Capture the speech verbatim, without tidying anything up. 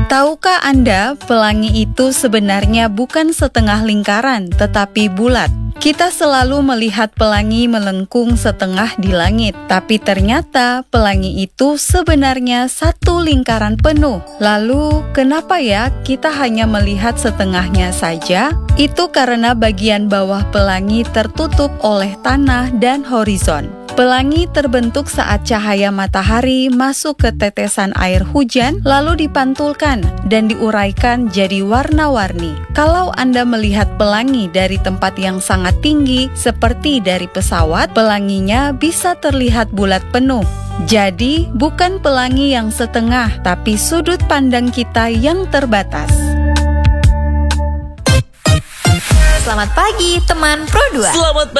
Tahukah Anda, pelangi itu sebenarnya bukan setengah lingkaran, tetapi bulat. Kita selalu melihat pelangi melengkung setengah di langit, tapi ternyata pelangi itu sebenarnya satu lingkaran penuh. Lalu, kenapa ya kita hanya melihat setengahnya saja? Itu karena bagian bawah pelangi tertutup oleh tanah dan horizon. Pelangi terbentuk saat cahaya matahari masuk ke tetesan air hujan, lalu dipantulkan dan diuraikan jadi warna-warni. Kalau Anda melihat pelangi dari tempat yang sangat tinggi, seperti dari pesawat, pelanginya bisa terlihat bulat penuh. Jadi, bukan pelangi yang setengah, tapi sudut pandang kita yang terbatas. Selamat pagi, teman Pro dua. Selamat